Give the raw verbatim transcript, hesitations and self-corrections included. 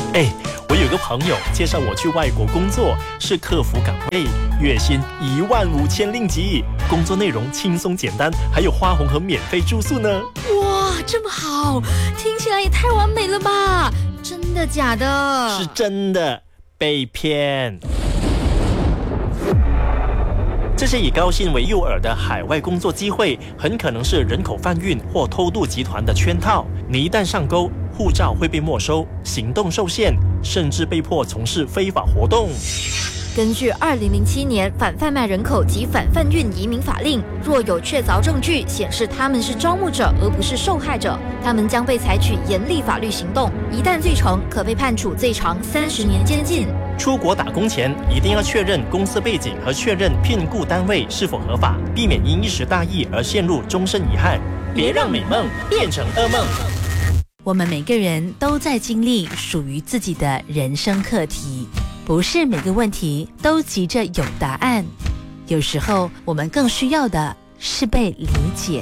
哎，我有个朋友介绍我去外国工作，是客服岗位，月薪一万五千令吉，工作内容轻松简单，还有花红和免费住宿呢。 哇，这么好，听起来也太完美了吧？真的假的？ 是真的，被骗。这些以高薪为诱饵的海外工作机会，很可能是人口贩运或偷渡集团的圈套。你一旦上钩，护照会被没收，行动受限，甚至被迫从事非法活动。 根据二零零七年反贩卖人口及反贩运移民法令，若有确凿证据显示他们是招募者而不是受害者，他们将被采取严厉法律行动，一旦罪成，可被判处最长三十年监禁。 出国打工前一定要确认公司背景和确认聘雇单位是否合法，避免因一时大意而陷入终身遗憾。别让美梦变成噩梦。 我们每个人都在经历属于自己的人生课题，不是每个问题都急着有答案，有时候我们更需要的是被理解。